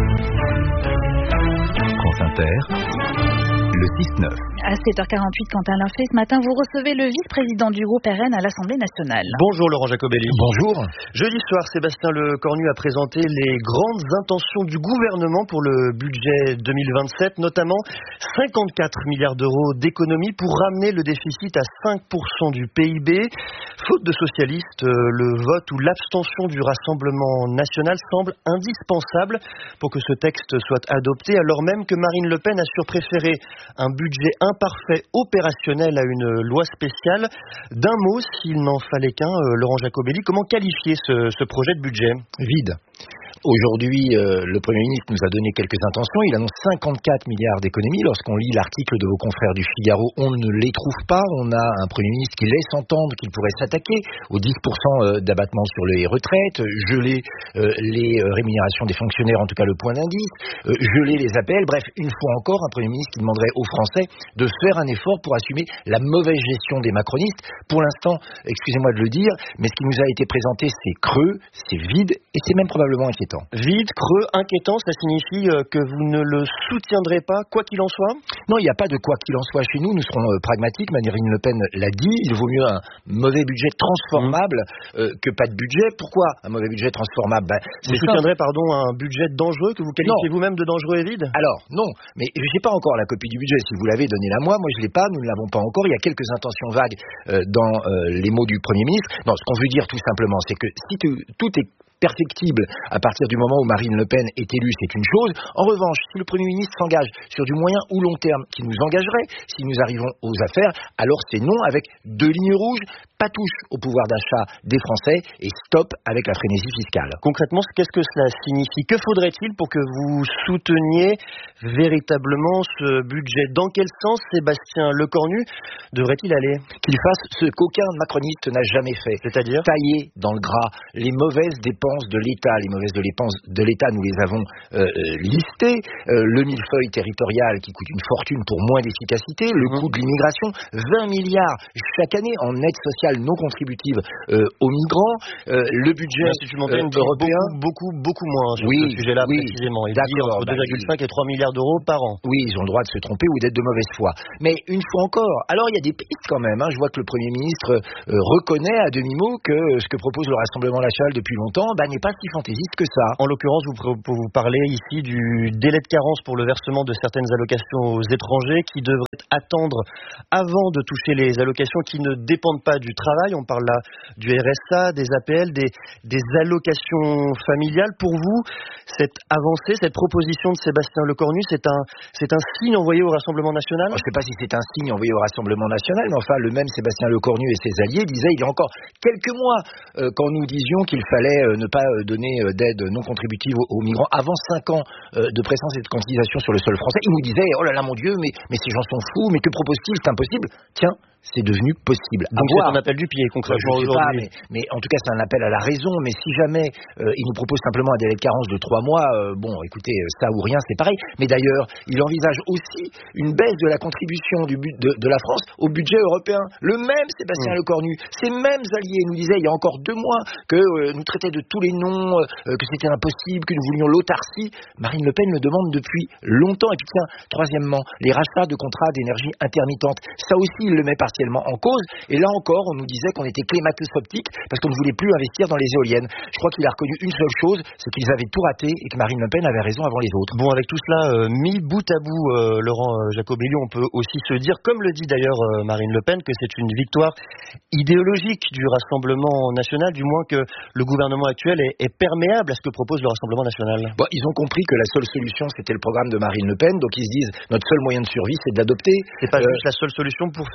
France Inter. Le six neuf. À sept heures quarante-huit, Quentin Lafay, ce matin, vous recevez le vice-président du groupe R N à l'Assemblée nationale. Bonjour Laurent Jacobelli. Bonjour. Jeudi soir, Sébastien Lecornu a présenté les grandes intentions du gouvernement pour le budget deux mille vingt-sept, notamment cinquante-quatre milliards d'euros d'économies pour ramener le déficit à cinq pour cent du P I B. Faute de socialistes, le vote ou l'abstention du Rassemblement national semble indispensable pour que ce texte soit adopté, alors même que Marine Le Pen assure préférer un budget imparfait opérationnel à une loi spéciale. D'un mot, s'il n'en fallait qu'un, euh, Laurent Jacobelli, comment qualifier ce, ce projet de budget? Vide. Aujourd'hui, euh, le Premier ministre nous a donné quelques intentions. Il annonce cinquante-quatre milliards d'économies. Lorsqu'on lit l'article de vos confrères du Figaro, on ne les trouve pas. On a un Premier ministre qui laisse entendre qu'il pourrait s'attaquer aux dix pour cent d'abattement sur les retraites, geler euh, les rémunérations des fonctionnaires, en tout cas le point d'indice, euh, geler les A P L. Bref, une fois encore, un Premier ministre qui demanderait aux Français de faire un effort pour assumer la mauvaise gestion des macronistes. Pour l'instant, excusez-moi de le dire, mais ce qui nous a été présenté, c'est creux, c'est vide et c'est même probablement inquiétant. Vide, creux, inquiétant, ça signifie que vous ne le soutiendrez pas, quoi qu'il en soit? Non, il n'y a pas de quoi qu'il en soit chez nous. Nous serons euh, pragmatiques. Marine Le Pen l'a dit. Il vaut mieux un mauvais budget transformable euh, que pas de budget. Pourquoi un mauvais budget transformable? ben, Vous soutiendrez, pardon, un budget dangereux que vous qualifiez vous-même de dangereux et vide? Alors, non. Mais je n'ai pas encore la copie du budget. Si vous l'avez, donnez-la moi. Moi, je ne l'ai pas. Nous ne l'avons pas encore. Il y a quelques intentions vagues euh, dans euh, les mots du Premier ministre. Non, ce qu'on veut dire tout simplement, c'est que si tout, tout est perfectible à partir du moment où Marine Le Pen est élue, c'est une chose. En revanche, si le Premier ministre s'engage sur du moyen ou long terme qui nous engagerait, si nous arrivons aux affaires, alors c'est non avec deux lignes rouges, pas touche au pouvoir d'achat des Français et stop avec la frénésie fiscale. Concrètement, qu'est-ce que cela signifie? Que faudrait-il pour que vous souteniez véritablement ce budget? Dans quel sens Sébastien Lecornu devrait-il aller? Qu'il fasse ce qu'aucun macroniste n'a jamais fait. C'est-à-dire? Tailler dans le gras les mauvaises dépenses de l'État. Les mauvaises dépenses de l'État, nous les avons euh, listées. Euh, le millefeuille territorial qui coûte une fortune pour moins d'efficacité. Le mmh. coût de l'immigration, vingt milliards chaque année en aide sociale non contributive euh, aux migrants. Euh, le budget euh, européen... Beaucoup, beaucoup, beaucoup moins sur oui, ce sujet-là oui, précisément. Il dit entre deux virgule cinq et trois milliards d'euros par an. Oui, ils ont le droit de se tromper ou d'être de mauvaise foi. Mais une fois encore, alors il y a des pistes quand même. Hein. Je vois que le Premier ministre euh, reconnaît à demi-mot que euh, ce que propose le Rassemblement national depuis longtemps bah, n'est pas si fantaisiste que ça. En l'occurrence, vous, vous parlez ici du délai de carence pour le versement de certaines allocations aux étrangers qui devraient attendre avant de toucher les allocations qui ne dépendent pas du travail. On parle là du R S A, des A P L, des, des allocations familiales. Pour vous, cette avancée, cette proposition de Sébastien Lecornu, c'est un, c'est un signe envoyé au Rassemblement national? Je ne sais pas si c'est un signe envoyé au Rassemblement national, mais enfin, le même Sébastien Lecornu et ses alliés disaient il y a encore quelques mois, euh, quand nous disions qu'il fallait euh, ne pas euh, donner euh, d'aide non contributive aux, aux migrants avant cinq ans euh, de présence et de quantitisation sur le sol français, ils nous disaient oh là là mon Dieu, mais, mais ces gens sont fous, mais que propose-t-il? C'est impossible. Tiens, c'est devenu possible. Donc c'est un appel du pied concrètement aujourd'hui. Pas, mais, mais en tout cas c'est un appel à la raison. Mais si jamais euh, il nous propose simplement un délai de carence de trois mois, euh, bon, écoutez, ça ou rien, c'est pareil. Mais d'ailleurs, il envisage aussi une baisse de la contribution du but de, de la France au budget européen. Le même Sébastien mmh. Lecornu, ces mêmes alliés nous disaient il y a encore deux mois que euh, nous traitait de tous les noms, euh, que c'était impossible, que nous voulions l'autarcie. Marine Le Pen le demande depuis longtemps. Et puis tiens, troisièmement, les rachats de contrats d'énergie intermittente. Ça aussi, il le met par en cause, et là encore on nous disait qu'on était climato-sceptique parce qu'on ne voulait plus investir dans les éoliennes. Je crois qu'il a reconnu une seule chose, c'est qu'ils avaient tout raté et que Marine Le Pen avait raison avant les autres. Bon, avec tout cela euh, mis bout à bout, euh, Laurent Jacobelli, on peut aussi se dire, comme le dit d'ailleurs euh, Marine Le Pen, que c'est une victoire idéologique du Rassemblement national, du moins que le gouvernement actuel est, est perméable à ce que propose le Rassemblement national. Bon, ils ont compris que la seule solution c'était le programme de Marine Le Pen, donc ils se disent notre seul moyen de survie c'est de l'adopter. C'est pas euh, juste la seule solution pour faire voter le budget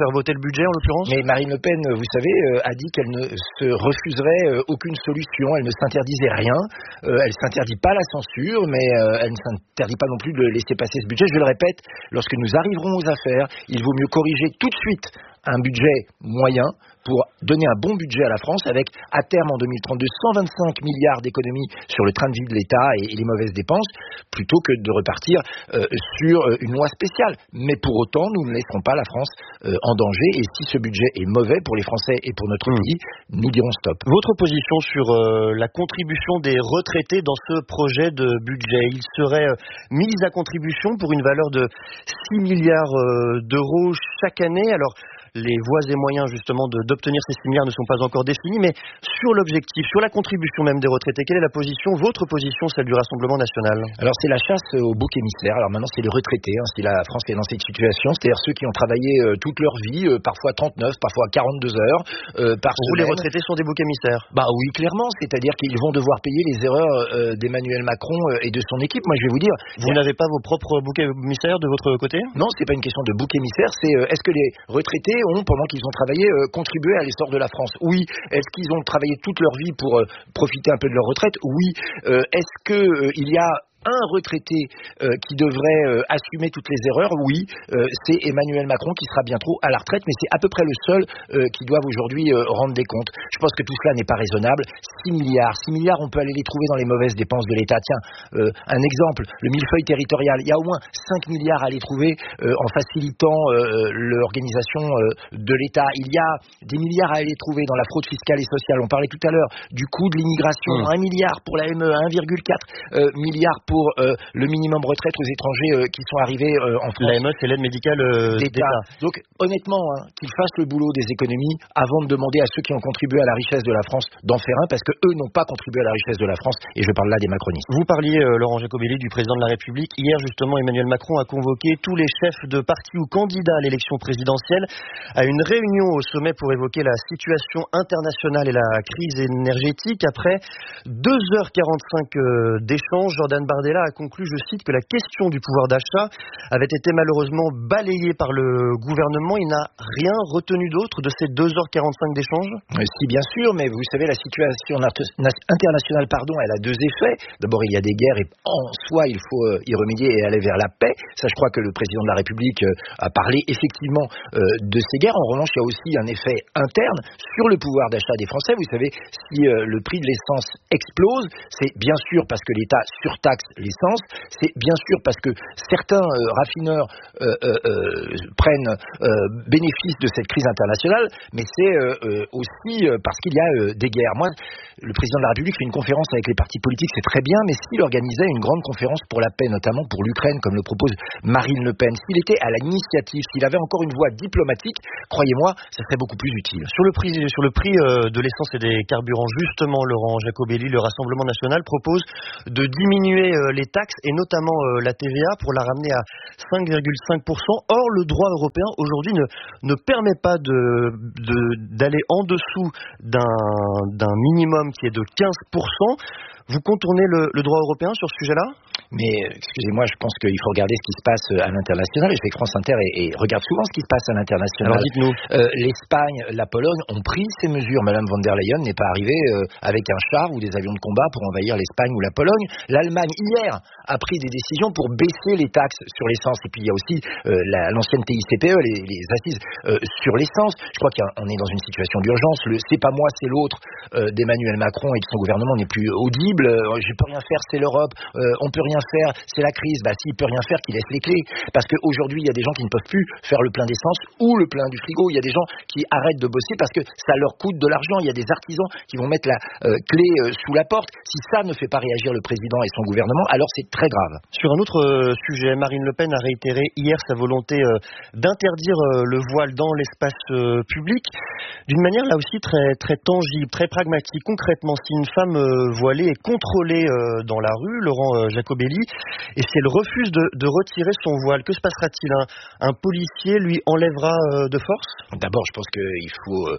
budget en l'occurrence. Mais Marine Le Pen, vous savez, euh, a dit qu'elle ne se refuserait euh, aucune solution, elle ne s'interdisait rien, euh, elle ne s'interdit pas la censure, mais euh, elle ne s'interdit pas non plus de laisser passer ce budget. Je le répète, lorsque nous arriverons aux affaires, il vaut mieux corriger tout de suite un budget moyen pour donner un bon budget à la France avec, à terme en deux mille trente-deux, cent vingt-cinq milliards d'économies sur le train de vie de l'État et, et les mauvaises dépenses, plutôt que de repartir euh, sur euh, une loi spéciale. Mais pour autant, nous ne laisserons pas la France euh, en danger, et si ce budget est mauvais pour les Français et pour notre mmh. pays, nous dirons stop. Votre position sur euh, la contribution des retraités dans ce projet de budget, il serait euh, mis à contribution pour une valeur de six milliards euh, d'euros chaque année. Alors, les voies et moyens justement de, d'obtenir ces six milliards ne sont pas encore définis, mais sur l'objectif, sur la contribution même des retraités, quelle est la position, votre position, celle du Rassemblement national? Alors c'est la chasse au bouc émissaire. Alors maintenant c'est les retraités, hein, si la France est dans cette situation, c'est-à-dire ceux qui ont travaillé euh, toute leur vie, euh, parfois trente-neuf, parfois quarante-deux heures euh, par Pour semaine. vous, les retraités sont des boucs émissaires? Bah oui, clairement, c'est-à-dire qu'ils vont devoir payer les erreurs euh, d'Emmanuel Macron euh, et de son équipe. Moi je vais vous dire... Vous n'avez pas vos propres boucs émissaires de votre côté? Non, c'est pas une question de bouc émissaire, c'est euh, est-ce que les retraités ont, pendant qu'ils ont travaillé, euh, contribué à l'essor de la France? Oui. Est-ce qu'ils ont travaillé toute leur vie pour euh, profiter un peu de leur retraite? Oui. Euh, est-ce que euh, il y a un retraité euh, qui devrait euh, assumer toutes les erreurs? Oui, euh, c'est Emmanuel Macron qui sera bientôt à la retraite, mais c'est à peu près le seul euh, qui doit aujourd'hui euh, rendre des comptes. Je pense que tout cela n'est pas raisonnable. six milliards, six milliards, on peut aller les trouver dans les mauvaises dépenses de l'État. Tiens, euh, un exemple, le millefeuille territorial, il y a au moins cinq milliards à les trouver euh, en facilitant euh, l'organisation euh, de l'État. Il y a des milliards à aller trouver dans la fraude fiscale et sociale. On parlait tout à l'heure du coût de l'immigration, mmh. un milliard pour la M E, un virgule quatre euh, milliard pour pour euh, le minimum retraite aux étrangers euh, qui sont arrivés euh, en France. La M E, c'est l'aide médicale euh, d'État. Donc honnêtement, hein, qu'ils fassent le boulot des économies avant de demander à ceux qui ont contribué à la richesse de la France d'en faire un, parce que eux n'ont pas contribué à la richesse de la France, et je parle là des macronistes. Vous parliez, euh, Laurent Jacobelli, du président de la République. Hier, justement, Emmanuel Macron a convoqué tous les chefs de partis ou candidats à l'élection présidentielle à une réunion au sommet pour évoquer la situation internationale et la crise énergétique. Après deux heures quarante-cinq euh, d'échanges, Jordan Bardella a conclu, je cite, que la question du pouvoir d'achat avait été malheureusement balayée par le gouvernement. Il n'a rien retenu d'autre de ces deux heures quarante-cinq d'échanges? Si, bien sûr, mais vous savez, la situation internationale, pardon, elle a deux effets. D'abord, il y a des guerres et en soi, il faut y remédier et aller vers la paix. Ça, je crois que le président de la République a parlé effectivement de ces guerres. En revanche, il y a aussi un effet interne sur le pouvoir d'achat des Français. Vous savez, si le prix de l'essence explose, c'est bien sûr parce que l'État surtaxe l'essence, c'est bien sûr parce que certains euh, raffineurs euh, euh, prennent euh, bénéfice de cette crise internationale, mais c'est euh, aussi euh, parce qu'il y a euh, des guerres. Moi, le président de la République fait une conférence avec les partis politiques, c'est très bien, mais s'il organisait une grande conférence pour la paix, notamment pour l'Ukraine, comme le propose Marine Le Pen, s'il était à l'initiative, s'il avait encore une voix diplomatique, croyez-moi, ça serait beaucoup plus utile. Sur le prix, sur le prix euh, de l'essence et des carburants, justement, Laurent Jacobelli, le Rassemblement national propose de diminuer euh, les taxes et notamment euh, la T V A pour la ramener à cinq virgule cinq pour cent. Or, le droit européen aujourd'hui ne, ne permet pas de, de, d'aller en dessous d'un, d'un minimum qui est de quinze pour cent. Vous contournez le, le droit européen sur ce sujet-là? Mais excusez-moi, je pense qu'il faut regarder ce qui se passe à l'international. Je sais que France Inter et, et regarde souvent ce qui se passe à l'international. Alors dites-nous. Euh, L'Espagne, la Pologne ont pris ces mesures. Madame von der Leyen n'est pas arrivée euh, avec un char ou des avions de combat pour envahir l'Espagne ou la Pologne. L'Allemagne, hier, a pris des décisions pour baisser les taxes sur l'essence. Et puis il y a aussi euh, la, l'ancienne T I C P E, les, les assises euh, sur l'essence. Je crois qu'on est dans une situation d'urgence. Le c'est pas moi, c'est l'autre euh, d'Emmanuel Macron et de son gouvernement n'est plus audible. Euh, je peux rien faire, c'est l'Europe. Euh, on peut rien faire, c'est la crise. Bah s'il peut rien faire, qu'il laisse les clés. Parce qu'aujourd'hui, il y a des gens qui ne peuvent plus faire le plein d'essence ou le plein du frigo. Il y a des gens qui arrêtent de bosser parce que ça leur coûte de l'argent. Il y a des artisans qui vont mettre la euh, clé euh, sous la porte. Si ça ne fait pas réagir le président et son gouvernement, alors c'est très grave. Sur un autre euh, sujet, Marine Le Pen a réitéré hier sa volonté euh, d'interdire euh, le voile dans l'espace euh, public, d'une manière là aussi très, très tangible, très pragmatique. Concrètement, si une femme euh, voilée est contrôlée euh, dans la rue, Laurent euh, Jacobelli, et si elle refuse de, de retirer son voile, que se passera-t-il? un, un policier lui enlèvera euh, de force? D'abord, je pense qu'il faut euh,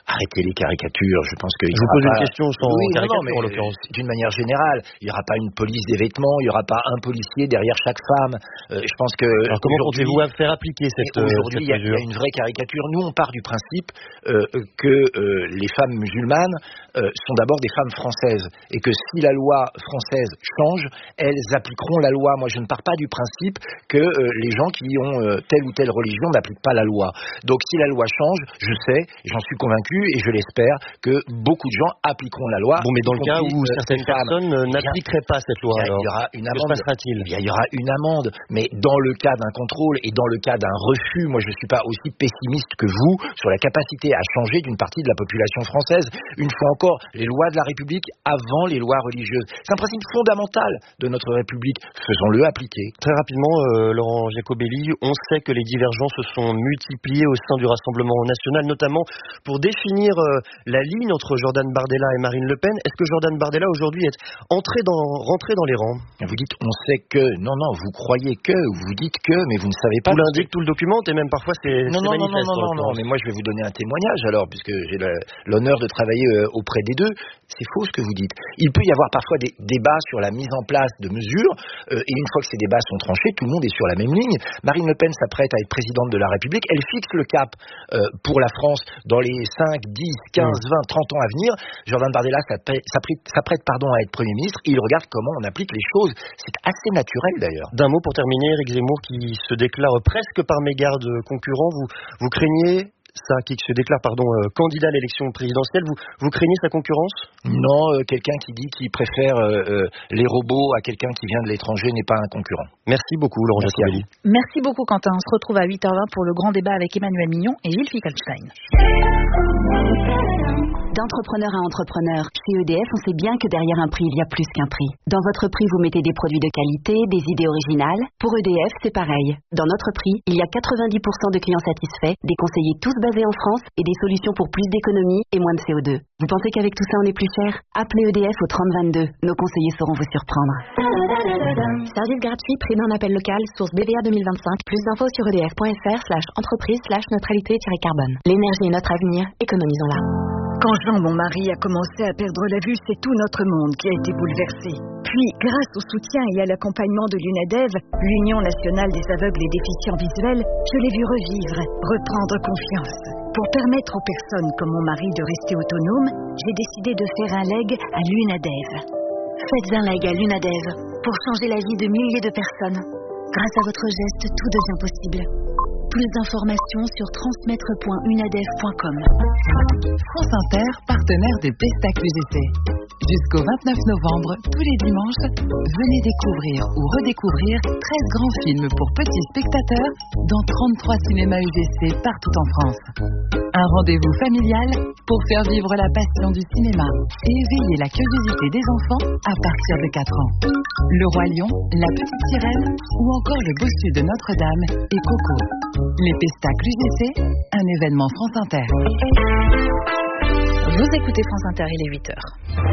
arrêtez les caricatures. Je pense que je vous pose pas... une question sans oui, caricature non, non, mais en l'occurrence. D'une manière générale, il n'y aura pas une police des vêtements, il n'y aura pas un policier derrière chaque femme. Euh, je pense que alors comment comptez-vous à faire appliquer cette aujourd'hui cette il y, y a une vraie caricature. Nous, on part du principe euh, que euh, les femmes musulmanes euh, sont d'abord des femmes françaises et que si la loi française change, elles appliqueront la loi. Moi, je ne pars pas du principe que euh, les gens qui ont euh, telle ou telle religion n'appliquent pas la loi. Donc, si la loi change, je sais, j'en suis convaincu et je l'espère que beaucoup de gens appliqueront la loi. Bon, mais dans le cas où euh, certaines personnes euh, n'appliqueraient pas cette loi, il y, alors, il y aura une amende. Que se passera-t-il ? Il y aura une amende, mais dans le cas d'un contrôle et dans le cas d'un refus, moi, je ne suis pas aussi pessimiste que vous sur la capacité à changer d'une partie de la population française. Une fois encore, les lois de la République avant les lois religieuses. C'est un principe fondamental de notre République. Faisons-le appliquer. Très rapidement, euh, Laurent Giacobelli, on sait que les divergences se sont multipliées au sein du Rassemblement national, notamment pour définir euh, la ligne entre Jordan Bardella et Marine Le Pen. Est-ce que Jordan Bardella aujourd'hui est entré dans, rentré dans les rangs ? Vous dites on sait que, non, non, vous croyez que, vous dites que, mais vous ne savez pas. Vous l'indique tout le document et même parfois c'est, non, c'est non, manifeste. Non, non, non, non, mais moi je vais vous donner un témoignage alors, puisque j'ai le, l'honneur de travailler euh, auprès des deux. C'est faux ce que vous dites. Il peut y avoir parfois des débats sur la mise en place de mesures, euh, et une fois que ces débats sont tranchés, tout le monde est sur la même ligne. Marine Le Pen s'apprête à être présidente de la République, elle fixe le cap euh, pour la France dans les cinq, dix, quinze, vingt, trente ans à venir. Jordan Bardella s'apprête, s'apprête pardon, à être Premier ministre, et il regarde comment on applique les choses. C'est assez naturel d'ailleurs. D'un mot pour terminer, Éric Zemmour qui se déclare presque par mégarde concurrent, vous, vous craignez ça, qui se déclare pardon, euh, candidat à l'élection présidentielle, vous, vous craignez sa concurrence ? Non, euh, quelqu'un qui dit qu'il préfère euh, euh, les robots à quelqu'un qui vient de l'étranger n'est pas un concurrent. Merci beaucoup, Laurent Giacobelli. Merci beaucoup, Quentin. On se retrouve à huit heures vingt pour le grand débat avec Emmanuel Mignon et Gilles Fickelstein. D'entrepreneur à entrepreneur, chez E D F, on sait bien que derrière un prix, il y a plus qu'un prix. Dans votre prix, vous mettez des produits de qualité, des idées originales. Pour E D F, c'est pareil. Dans notre prix, il y a quatre-vingt-dix pour cent de clients satisfaits, des conseillers tous basés en France et des solutions pour plus d'économie et moins de C O deux. Vous pensez qu'avec tout ça, on est plus cher ? Appelez E D F au trente vingt-deux. Nos conseillers sauront vous surprendre. Service gratuit, prix d'un appel local, source B V A deux mille vingt-cinq. Plus d'infos sur edf.fr slash entreprise slash neutralité-carbone. L'énergie est notre avenir, économisons-la. Quand Jean, mon mari, a commencé à perdre la vue, c'est tout notre monde qui a été bouleversé. Puis, grâce au soutien et à l'accompagnement de l'UNADEV, l'Union nationale des aveugles et déficients visuels, je l'ai vu revivre, reprendre confiance. Pour permettre aux personnes comme mon mari de rester autonomes, j'ai décidé de faire un leg à l'UNADEV. Faites un leg à l'UNADEV pour changer la vie de milliers de personnes. Grâce à votre geste, tout devient possible. Plus d'informations sur transmettre point unadev point com. France Inter, partenaire des Pestac U G C. Jusqu'au vingt-neuf novembre, tous les dimanches, venez découvrir ou redécouvrir treize grands films pour petits spectateurs dans trente-trois cinémas U G C partout en France. Un rendez-vous familial pour faire vivre la passion du cinéma et éveiller la curiosité des enfants à partir de quatre ans. Le Roi Lion, La Petite Sirène ou encore Le Bossu de Notre-Dame et Coco. Les Pestac U G C, un événement France Inter. Vous écoutez France Inter, il est huit heures.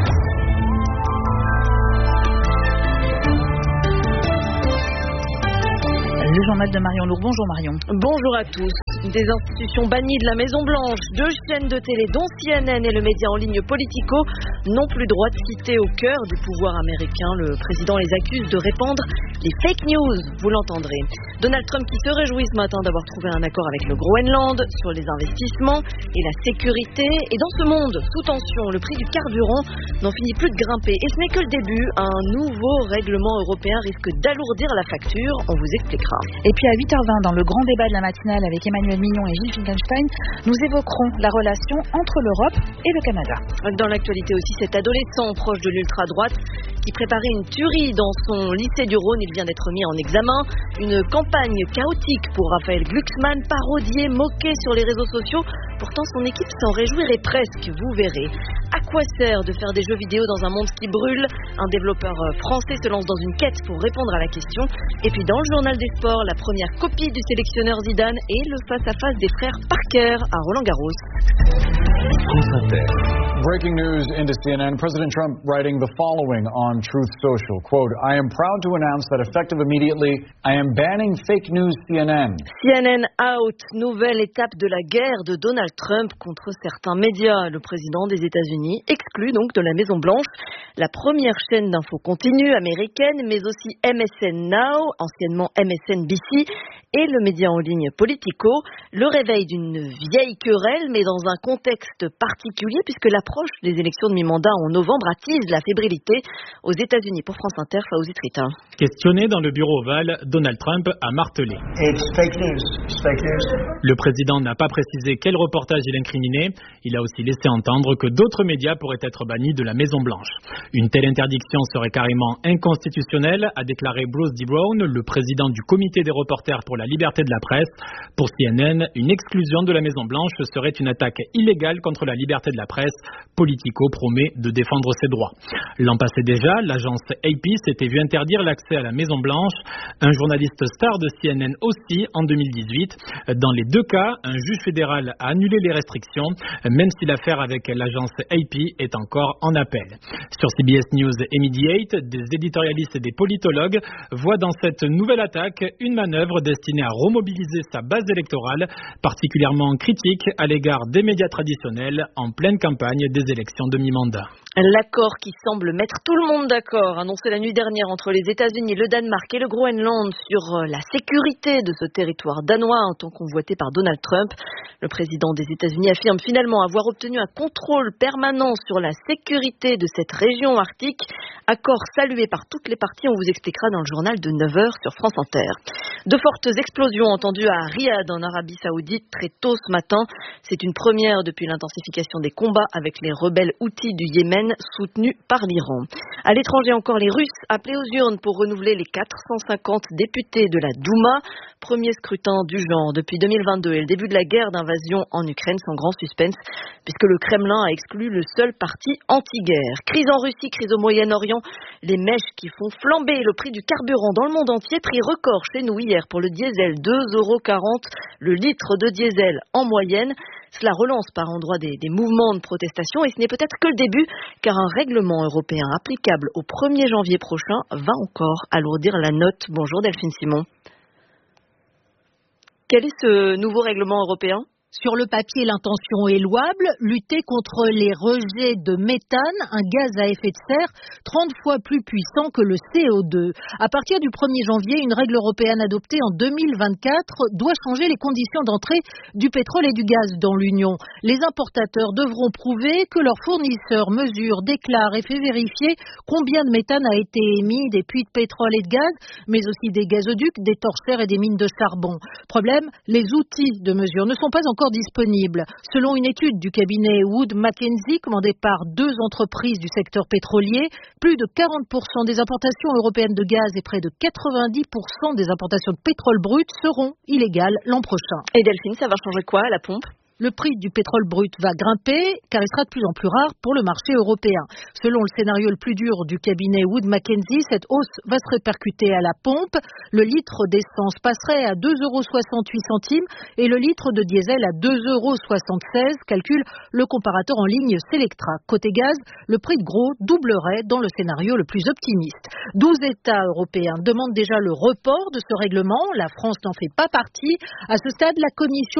Le journal de Marion Lourd. Bonjour Marion. Bonjour à tous. Des institutions bannies de la Maison-Blanche, deux chaînes de télé dont C N N et le média en ligne Politico n'ont plus droit de citer au cœur du pouvoir américain. Le président les accuse de répandre les fake news, vous l'entendrez. Donald Trump qui se réjouit ce matin d'avoir trouvé un accord avec le Groenland sur les investissements et la sécurité. Et dans ce monde sous tension, le prix du carburant n'en finit plus de grimper. Et ce n'est que le début. Un nouveau règlement européen risque d'alourdir la facture. On vous expliquera. Et puis à huit heures vingt, dans le grand débat de la matinale avec Emmanuel Mignon et Gilles Fickelstein, nous évoquerons la relation entre l'Europe et le Canada. Dans l'actualité aussi, cet adolescent proche de l'ultra-droite qui préparait une tuerie dans son lycée du Rhône, il vient d'être mis en examen. Une campagne chaotique pour Raphaël Glucksmann, parodié, moqué sur les réseaux sociaux. Pourtant, son équipe s'en réjouirait presque, vous verrez. À quoi sert de faire des jeux vidéo dans un monde qui brûle ? Un développeur français se lance dans une quête pour répondre à la question. Et puis dans le journal des sports, la première copie du sélectionneur Zidane et le face-à-face des frères Parker à Roland-Garros. France Inter. Breaking news into C N N. President Trump writing the following on Truth Social. Quote, I am proud to announce that effective immediately, I am banning fake news C N N. C N N out, nouvelle étape de la guerre de Donald Trump contre certains médias. Le président des États-Unis exclut donc de la Maison-Blanche la première chaîne d'info continue américaine, mais aussi M S N Now, anciennement M S N B C, et le média en ligne Politico. Le réveil d'une vieille querelle, mais dans un contexte particulier, puisque l'approche des élections de mi-mandat en novembre attise la fébrilité aux États-Unis. Pour France Inter, Fawzi Trita. Questionné dans le bureau ovale, Donald Trump a martelé. It's fake news. It's fake news. Le président n'a pas précisé quel reportage il incriminait. Il a aussi laissé entendre que d'autres médias pourraient être bannis de la Maison-Blanche. Une telle interdiction serait carrément inconstitutionnelle, a déclaré Bruce D. Brown, le président du comité des reporters pour la liberté de la presse. Pour C N N, une exclusion de la Maison-Blanche serait une attaque illégale contre la liberté de la presse. Politico promet de défendre ses droits. L'an passé déjà, l'agence A P s'était vu interdire l'accès à la Maison-Blanche. Un journaliste star de C N N aussi en deux mille dix-huit. Dans les deux cas, un juge fédéral a annulé les restrictions, même si l'affaire avec l'agence A P est encore en appel. Sur C B S News et Mediaite, des éditorialistes et des politologues voient dans cette nouvelle attaque une manœuvre destinée à remobiliser sa base électorale, particulièrement critique à l'égard des médias traditionnels en pleine campagne des élections de mi-mandat. L'accord qui semble mettre tout le monde d'accord, annoncé la nuit dernière entre les États-Unis, le Danemark et le Groenland sur la sécurité de ce territoire danois en tant convoité par Donald Trump. Le président des États-Unis affirme finalement avoir obtenu un contrôle permanent sur la sécurité de cette région arctique. Accord salué par toutes les parties, on vous expliquera dans le journal de neuf heures sur France Inter. De fortes explosions entendues à Riyad en Arabie Saoudite très tôt ce matin. C'est une première depuis l'intensification des combats avec les rebelles houthis du Yémen soutenus par l'Iran. À l'étranger encore, les Russes appelés aux urnes pour renouveler les quatre cent cinquante députés de la Douma. Premier scrutin du genre depuis deux mille vingt-deux et le début de la guerre d'invasion en Ukraine sans grand suspense puisque le Kremlin a exclu le seul parti anti-guerre. Crise en Russie, crise au Moyen-Orient, les mèches qui font flamber le prix du carburant dans le monde entier. Prix record chez nous hier pour le diesel, deux euros quarante le litre de diesel en moyenne. Cela relance par endroits des, des mouvements de protestation et ce n'est peut-être que le début car un règlement européen applicable au premier janvier prochain va encore alourdir la note. Bonjour Delphine Simon. Quel est ce nouveau règlement européen ? Sur le papier, l'intention est louable, lutter contre les rejets de méthane, un gaz à effet de serre trente fois plus puissant que le C O deux. À partir du premier janvier, une règle européenne adoptée en deux mille vingt-quatre doit changer les conditions d'entrée du pétrole et du gaz dans l'Union. Les importateurs devront prouver que leur fournisseur mesure, déclare et fait vérifier combien de méthane a été émis des puits de pétrole et de gaz, mais aussi des gazoducs, des torchères et des mines de charbon. Problème, les outils de mesure ne sont pas encore disponible. Selon une étude du cabinet Wood Mackenzie commandée par deux entreprises du secteur pétrolier, plus de quarante pour cent des importations européennes de gaz et près de quatre-vingt-dix pour cent des importations de pétrole brut seront illégales l'an prochain. Et Delphine, ça va changer quoi à la pompe ? Le prix du pétrole brut va grimper car il sera de plus en plus rare pour le marché européen. Selon le scénario le plus dur du cabinet Wood Mackenzie, cette hausse va se répercuter à la pompe. Le litre d'essence passerait à deux euros soixante-huit et le litre de diesel à deux euros soixante-seize, calcule le comparateur en ligne Selectra. Côté gaz, le prix de gros doublerait dans le scénario le plus optimiste. douze États européens demandent déjà le report de ce règlement. La France n'en fait pas partie. À ce stade, la Commission